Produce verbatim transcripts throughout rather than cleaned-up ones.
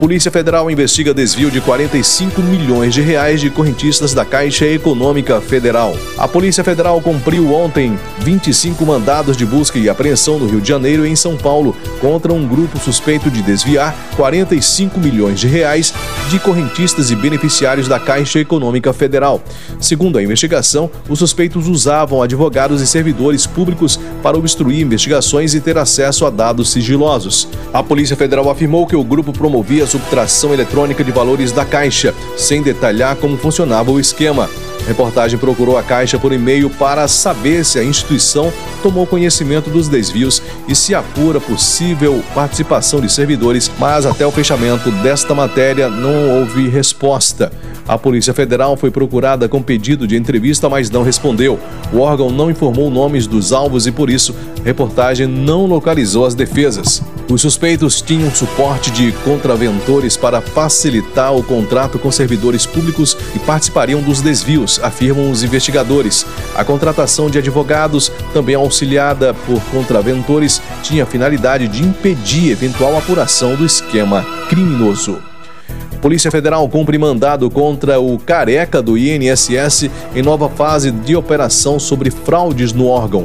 Polícia Federal investiga desvio de quarenta e cinco milhões de reais de correntistas da Caixa Econômica Federal. A Polícia Federal cumpriu ontem vinte e cinco mandados de busca e apreensão no Rio de Janeiro e em São Paulo contra um grupo suspeito de desviar quarenta e cinco milhões de reais de correntistas e beneficiários da Caixa Econômica Federal. Segundo a investigação, os suspeitos usavam advogados e servidores públicos para obstruir investigações e ter acesso a dados sigilosos. A Polícia Federal afirmou que o grupo promovia subtração eletrônica de valores da Caixa, sem detalhar como funcionava o esquema. A reportagem procurou a Caixa por e-mail para saber se a instituição tomou conhecimento dos desvios e se apura possível participação de servidores, mas até o fechamento desta matéria não houve resposta. A Polícia Federal foi procurada com pedido de entrevista, mas não respondeu. O órgão não informou nomes dos alvos e, por isso, a reportagem não localizou as defesas. Os suspeitos tinham suporte de contraventores para facilitar o contrato com servidores públicos e participariam dos desvios, afirmam os investigadores. A contratação de advogados, também auxiliada por contraventores, tinha a finalidade de impedir eventual apuração do esquema criminoso. Polícia Federal cumpre mandado contra o Careca do I N S S em nova fase de operação sobre fraudes no órgão.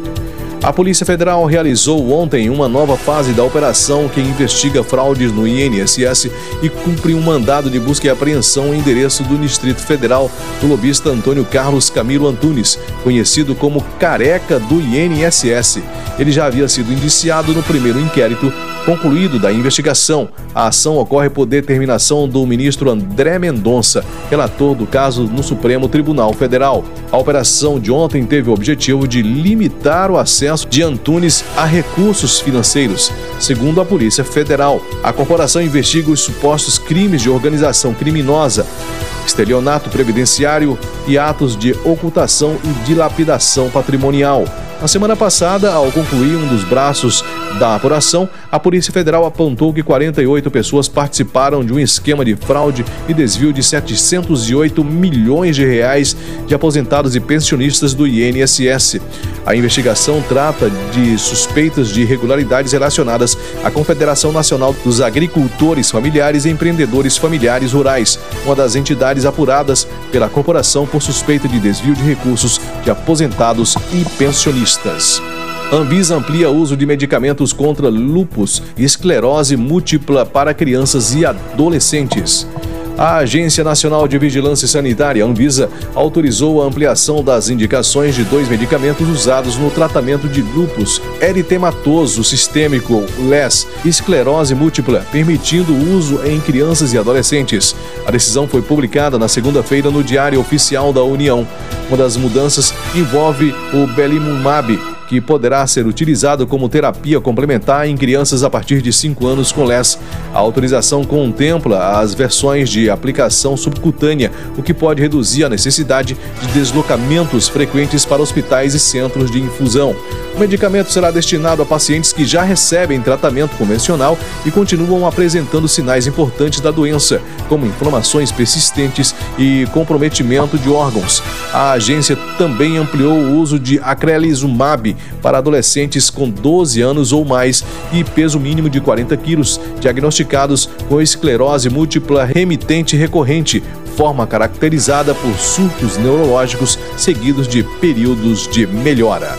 A Polícia Federal realizou ontem uma nova fase da operação que investiga fraudes no I N S S e cumpriu um mandado de busca e apreensão em endereço do Distrito Federal do lobista Antônio Carlos Camilo Antunes, conhecido como Careca do I N S S. Ele já havia sido indiciado no primeiro inquérito concluído da investigação. A ação ocorre por determinação do ministro André Mendonça, relator do caso no Supremo Tribunal Federal. A operação de ontem teve o objetivo de limitar o acesso de Antunes a recursos financeiros. Segundo a Polícia Federal, a corporação investiga os supostos crimes de organização criminosa, estelionato previdenciário e atos de ocultação e dilapidação patrimonial. Na semana passada, ao concluir um dos braços da apuração, a Polícia Federal apontou que quarenta e oito pessoas participaram de um esquema de fraude e desvio de setecentos e oito milhões de reais de aposentados e pensionistas do I N S S. A investigação trata de suspeitas de irregularidades relacionadas à Confederação Nacional dos Agricultores Familiares e Empreendedores Familiares Rurais, uma das entidades apuradas pela corporação por suspeita de desvio de recursos de aposentados e pensionistas. Anvisa amplia o uso de medicamentos contra lúpus e esclerose múltipla para crianças e adolescentes. A Agência Nacional de Vigilância Sanitária, Anvisa, autorizou a ampliação das indicações de dois medicamentos usados no tratamento de lúpus eritematoso sistêmico, L E S, e esclerose múltipla, permitindo o uso em crianças e adolescentes. A decisão foi publicada na segunda-feira no Diário Oficial da União. Uma das mudanças envolve o Belimumab, que poderá ser utilizado como terapia complementar em crianças a partir de cinco anos com L E S. A autorização contempla as versões de aplicação subcutânea, o que pode reduzir a necessidade de deslocamentos frequentes para hospitais e centros de infusão. O medicamento será destinado a pacientes que já recebem tratamento convencional e continuam apresentando sinais importantes da doença, como inflamações persistentes e comprometimento de órgãos. A agência também ampliou o uso de acrelizumab para adolescentes com doze anos ou mais e peso mínimo de quarenta quilos, diagnosticados com esclerose múltipla remitente recorrente, forma caracterizada por surtos neurológicos seguidos de períodos de melhora.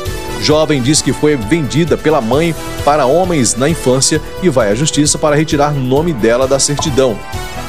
Jovem diz que foi vendida pela mãe para homens na infância e vai à justiça para retirar nome dela da certidão.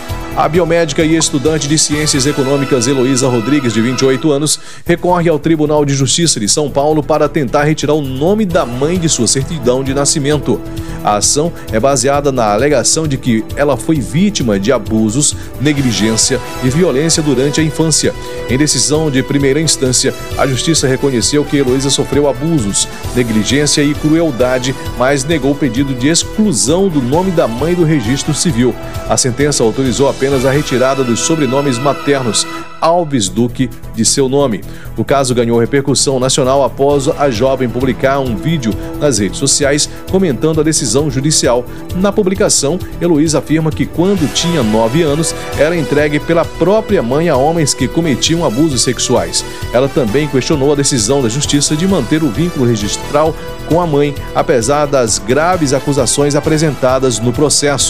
A biomédica e estudante de Ciências Econômicas Heloísa Rodrigues, de vinte e oito anos, recorre ao Tribunal de Justiça de São Paulo para tentar retirar o nome da mãe de sua certidão de nascimento. A ação é baseada na alegação de que ela foi vítima de abusos, negligência e violência durante a infância. Em decisão de primeira instância, a Justiça reconheceu que Heloísa sofreu abusos, negligência e crueldade, mas negou o pedido de exclusão do nome da mãe do registro civil. A sentença autorizou apenas a retirada dos sobrenomes maternos, Alves Duque, de seu nome. O caso ganhou repercussão nacional após a jovem publicar um vídeo nas redes sociais comentando a decisão judicial. Na publicação, Heloísa afirma que quando tinha nove anos, era entregue pela própria mãe a homens que cometiam abusos sexuais. Ela também questionou a decisão da justiça de manter o vínculo registral com a mãe, apesar das graves acusações apresentadas no processo.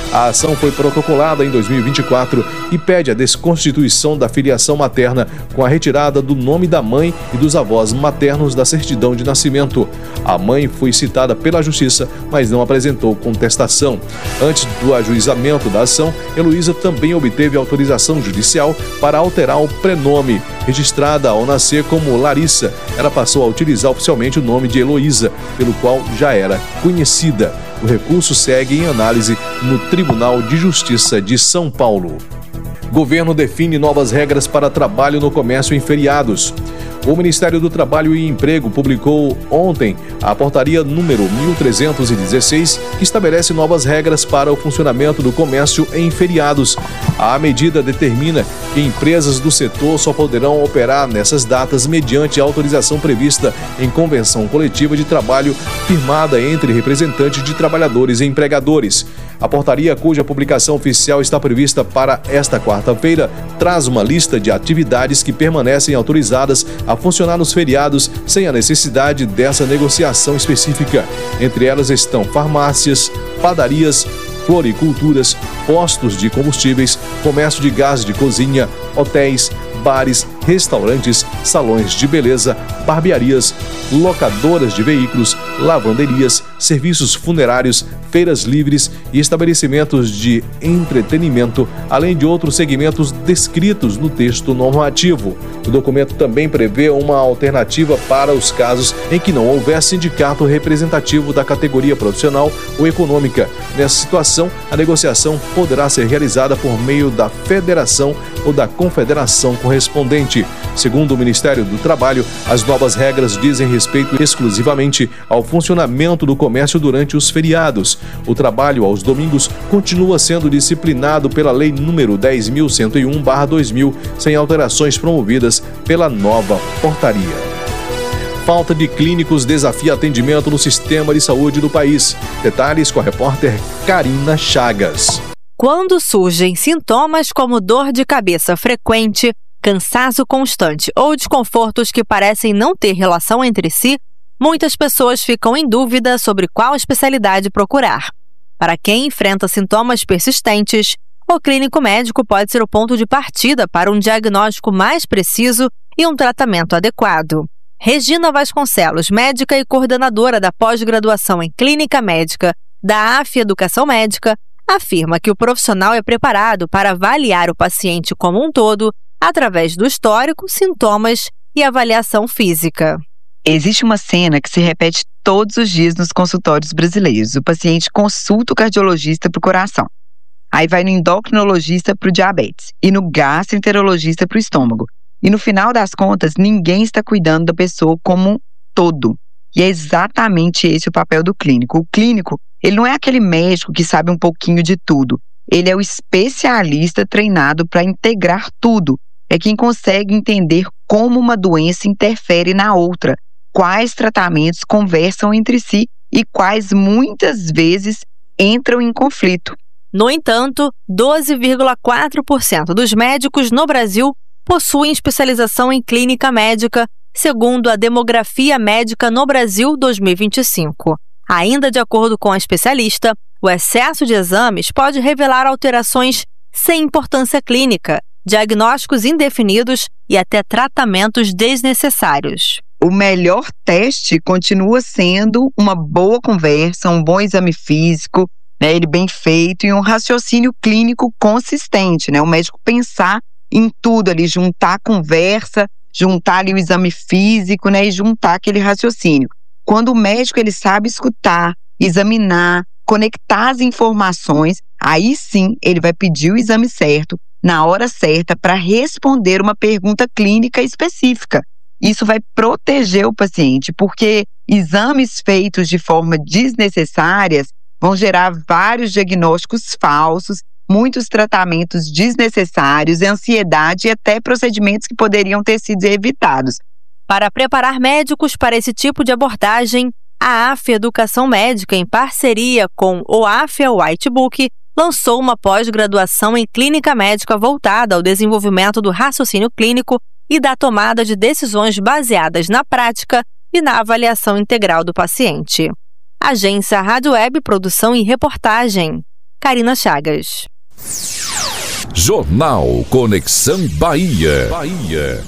A ação foi protocolada em dois mil e vinte e quatro e pede a desconstituição da filiação materna com a retirada do nome da mãe e dos avós maternos da certidão de nascimento. A mãe foi citada pela Justiça, mas não apresentou contestação. Antes do ajuizamento da ação, Heloísa também obteve autorização judicial para alterar o prenome. Registrada ao nascer como Larissa, ela passou a utilizar oficialmente o nome de Heloísa, pelo qual já era conhecida. O recurso segue em análise no Tribunal de Justiça de São Paulo. Governo define novas regras para trabalho no comércio em feriados. O Ministério do Trabalho e Emprego publicou ontem a portaria número mil trezentos e dezesseis, que estabelece novas regras para o funcionamento do comércio em feriados. A medida determina que empresas do setor só poderão operar nessas datas mediante autorização prevista em convenção coletiva de trabalho firmada entre representantes de trabalhadores e empregadores. A portaria, cuja publicação oficial está prevista para esta quarta-feira, traz uma lista de atividades que permanecem autorizadas a funcionar nos feriados sem a necessidade dessa negociação específica. Entre elas estão farmácias, padarias, floriculturas, postos de combustíveis, comércio de gás de cozinha, hotéis, bares, restaurantes, salões de beleza, barbearias, locadoras de veículos, lavanderias, serviços funerários, feiras livres e estabelecimentos de entretenimento, além de outros segmentos descritos no texto normativo. O documento também prevê uma alternativa para os casos em que não houver sindicato representativo da categoria profissional ou econômica. Nessa situação, a negociação poderá ser realizada por meio da federação ou da confederação correspondente. Segundo o Ministério do Trabalho, as novas regras dizem respeito exclusivamente ao funcionamento do comércio durante os feriados. O trabalho aos domingos continua sendo disciplinado pela Lei número dez mil cento e um barra dois mil, sem alterações promovidas pela nova portaria. Falta de clínicos desafia atendimento no sistema de saúde do país. Detalhes com a repórter Karina Chagas. Quando surgem sintomas como dor de cabeça frequente, cansaço constante ou desconfortos que parecem não ter relação entre si, muitas pessoas ficam em dúvida sobre qual especialidade procurar. Para quem enfrenta sintomas persistentes, o clínico médico pode ser o ponto de partida para um diagnóstico mais preciso e um tratamento adequado. Regina Vasconcelos, médica e coordenadora da pós-graduação em Clínica Médica da A F Educação Médica, afirma que o profissional é preparado para avaliar o paciente como um todo através do histórico, sintomas e avaliação física. Existe uma cena que se repete todos os dias nos consultórios brasileiros. O paciente consulta o cardiologista para o coração. Aí vai no endocrinologista para o diabetes e no gastroenterologista para o estômago. E no final das contas, ninguém está cuidando da pessoa como um todo. E é exatamente esse o papel do clínico. O clínico, ele não é aquele médico que sabe um pouquinho de tudo. Ele é o especialista treinado para integrar tudo. É quem consegue entender como uma doença interfere na outra, quais tratamentos conversam entre si e quais muitas vezes entram em conflito. No entanto, doze vírgula quatro por cento dos médicos no Brasil possuem especialização em clínica médica, segundo a Demografia Médica no Brasil dois mil e vinte e cinco. Ainda de acordo com a especialista, o excesso de exames pode revelar alterações sem importância clínica, diagnósticos indefinidos e até tratamentos desnecessários. O melhor teste continua sendo uma boa conversa, um bom exame físico, né, ele bem feito e um raciocínio clínico consistente, né? O médico pensar em tudo ali, juntar a conversa, juntar ali o exame físico, né, e juntar aquele raciocínio. Quando o médico ele sabe escutar, examinar, conectar as informações, aí sim ele vai pedir o exame certo, na hora certa, para responder uma pergunta clínica específica. Isso vai proteger o paciente, porque exames feitos de forma desnecessárias vão gerar vários diagnósticos falsos, muitos tratamentos desnecessários, ansiedade e até procedimentos que poderiam ter sido evitados. Para preparar médicos para esse tipo de abordagem, a A F Educação Médica, em parceria com o A F A Whitebook, lançou uma pós-graduação em Clínica Médica voltada ao desenvolvimento do raciocínio clínico e da tomada de decisões baseadas na prática e na avaliação integral do paciente. Agência Rádio Web, produção e reportagem. Karina Chagas. Jornal Conexão Bahia. Bahia.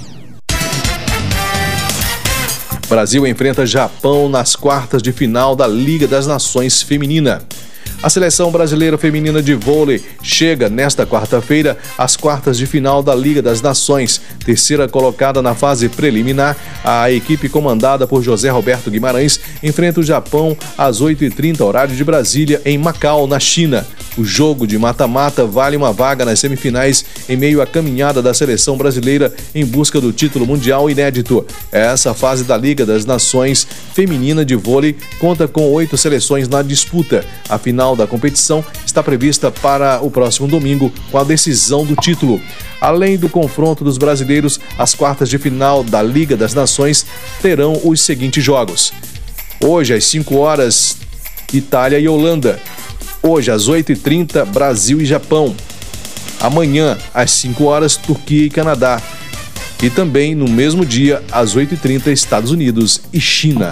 Brasil enfrenta Japão nas quartas de final da Liga das Nações Feminina. A seleção brasileira feminina de vôlei chega nesta quarta-feira às quartas de final da Liga das Nações. Terceira colocada na fase preliminar, a equipe comandada por José Roberto Guimarães enfrenta o Japão às oito e trinta, horário de Brasília, em Macau, na China. O jogo de mata-mata vale uma vaga nas semifinais em meio à caminhada da seleção brasileira em busca do título mundial inédito. Essa fase da Liga das Nações Feminina de Vôlei conta com oito seleções na disputa. A final da competição está prevista para o próximo domingo, com a decisão do título. Além do confronto dos brasileiros, as quartas de final da Liga das Nações terão os seguintes jogos. Hoje, às cinco horas, Itália e Holanda. Hoje, às oito e trinta, Brasil e Japão. Amanhã, às cinco horas, Turquia e Canadá. E também, no mesmo dia, às oito e trinta, Estados Unidos e China.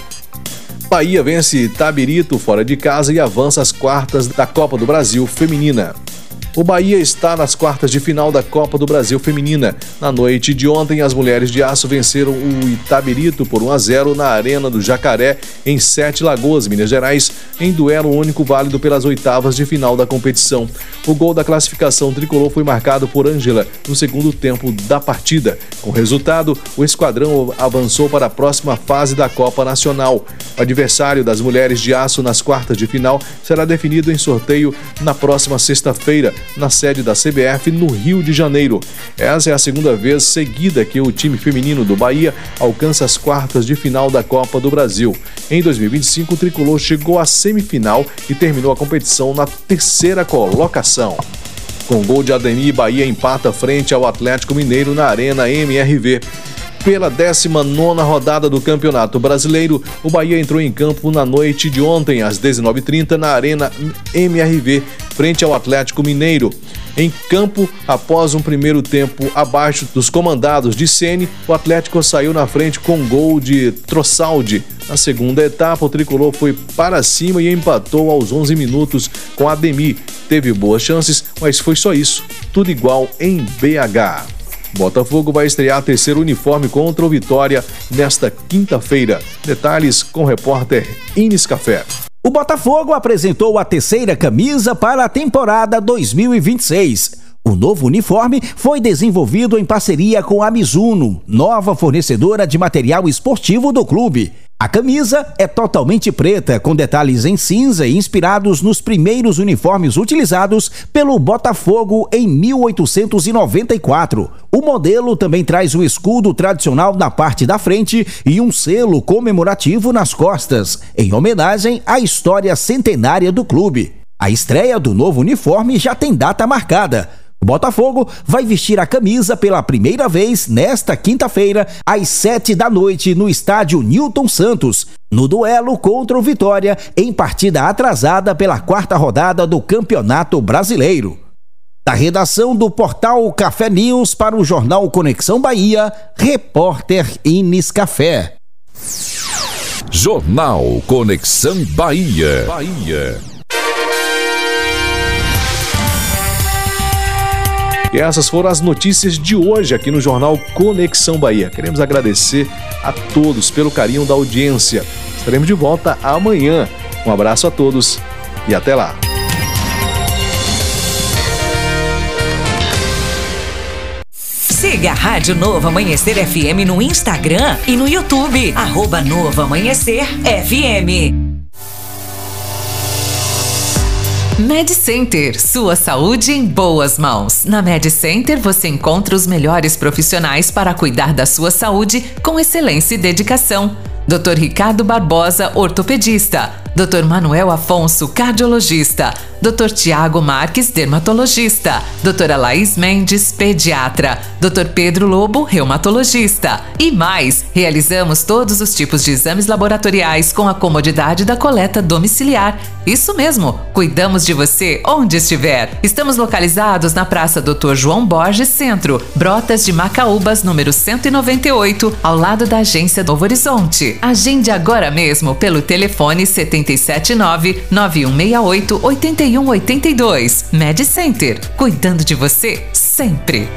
Bahia vence Itabirito fora de casa e avança às quartas da Copa do Brasil Feminina. O Bahia está nas quartas de final da Copa do Brasil Feminina. Na noite de ontem, as mulheres de aço venceram o Itabirito por um a zero na Arena do Jacaré, em Sete Lagoas, Minas Gerais, em duelo único válido pelas oitavas de final da competição. O gol da classificação tricolor foi marcado por Ângela no segundo tempo da partida. Com o resultado, o esquadrão avançou para a próxima fase da Copa Nacional. O adversário das mulheres de aço nas quartas de final será definido em sorteio na próxima sexta-feira, na sede da C B F, no Rio de Janeiro. Essa é a segunda vez seguida que o time feminino do Bahia alcança as quartas de final da Copa do Brasil. Em dois mil e vinte e cinco, o tricolor chegou à semifinal e terminou a competição na terceira colocação. Com gol de Ademir, Bahia empata frente ao Atlético Mineiro na Arena M R V. Pela décima nona rodada do Campeonato Brasileiro, o Bahia entrou em campo na noite de ontem, às dezenove e trinta, na Arena M R V, frente ao Atlético Mineiro. Em campo, após um primeiro tempo abaixo dos comandados de Ceni, o Atlético saiu na frente com gol de Trossaldi. Na segunda etapa, o tricolor foi para cima e empatou aos onze minutos com Ademir. Teve boas chances, mas foi só isso. Tudo igual em B H. Botafogo vai estrear terceiro uniforme contra o Vitória nesta quinta-feira. Detalhes com o repórter Ines Café. O Botafogo apresentou a terceira camisa para a temporada dois mil e vinte e seis. O novo uniforme foi desenvolvido em parceria com a Mizuno, nova fornecedora de material esportivo do clube. A camisa é totalmente preta, com detalhes em cinza e inspirados nos primeiros uniformes utilizados pelo Botafogo em mil oitocentos e noventa e quatro. O modelo também traz o escudo tradicional na parte da frente e um selo comemorativo nas costas, em homenagem à história centenária do clube. A estreia do novo uniforme já tem data marcada. O Botafogo vai vestir a camisa pela primeira vez nesta quinta-feira, às sete da noite, no estádio Newton Santos, no duelo contra o Vitória, em partida atrasada pela quarta rodada do Campeonato Brasileiro. Da redação do portal Café News para o Jornal Conexão Bahia, repórter Ines Café. Jornal Conexão Bahia. Bahia. E essas foram as notícias de hoje aqui no Jornal Conexão Bahia. Queremos agradecer a todos pelo carinho da audiência. Estaremos de volta amanhã. Um abraço a todos e até lá. Siga a Rádio Novo Amanhecer F M no Instagram e no YouTube. Arroba Novo Amanhecer F M. MedCenter, sua saúde em boas mãos. Na MedCenter você encontra os melhores profissionais para cuidar da sua saúde com excelência e dedicação. doutor Ricardo Barbosa, ortopedista. doutor Manuel Afonso, cardiologista. doutor Tiago Marques, dermatologista. doutora Laís Mendes, pediatra. doutor Pedro Lobo, reumatologista. E mais, realizamos todos os tipos de exames laboratoriais com a comodidade da coleta domiciliar. Isso mesmo, cuidamos de você onde estiver. Estamos localizados na Praça doutor João Borges Centro, Brotas de Macaúbas, número cento e noventa e oito, ao lado da agência Novo Horizonte. Agende agora mesmo pelo telefone setenta sete nove, nove um seis oito, oito um oito dois. Med Center, cuidando de você sempre.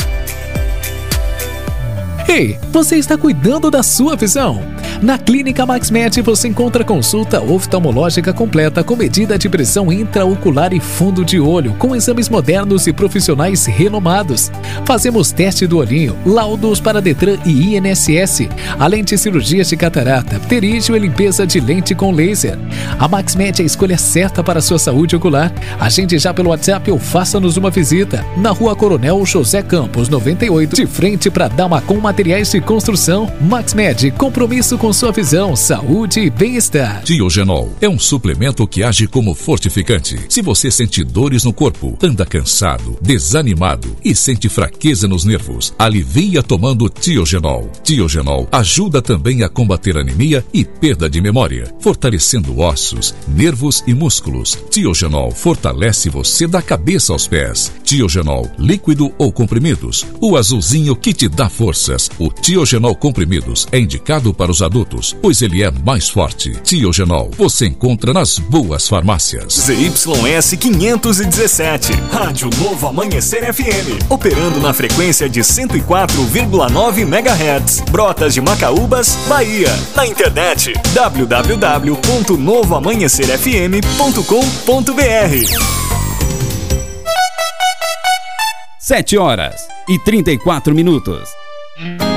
Ei, você está cuidando da sua visão? Na Clínica MaxMed você encontra consulta oftalmológica completa com medida de pressão intraocular e fundo de olho, com exames modernos e profissionais renomados. Fazemos teste do olhinho, laudos para Detran e I N S S, além de cirurgias de catarata, pterígio e limpeza de lente com laser. A MaxMed é a escolha certa para a sua saúde ocular. Agende já pelo WhatsApp ou faça-nos uma visita. Na Rua Coronel José Campos, noventa e oito, de frente para Damacom Materiais de Construção. MaxMed, compromisso com sua visão, saúde e bem-estar. Tiogenol é um suplemento que age como fortificante. Se você sente dores no corpo, anda cansado, desanimado e sente fraqueza nos nervos, alivia tomando Tiogenol. Tiogenol ajuda também a combater anemia e perda de memória, fortalecendo ossos, nervos e músculos. Tiogenol fortalece você da cabeça aos pés. Tiogenol, líquido ou comprimidos, o azulzinho que te dá forças. O Tiogenol comprimidos é indicado para os adultos, pois ele é mais forte. Tiogenol você encontra nas boas farmácias. Z Y S quinhentos e dezessete, Rádio Novo Amanhecer F M, operando na frequência de cento e quatro vírgula nove megahertz, Brotas de Macaúbas, Bahia. Na internet w w w ponto novo amanhecer f m ponto com ponto b r. Sete horas e trinta e quatro minutos.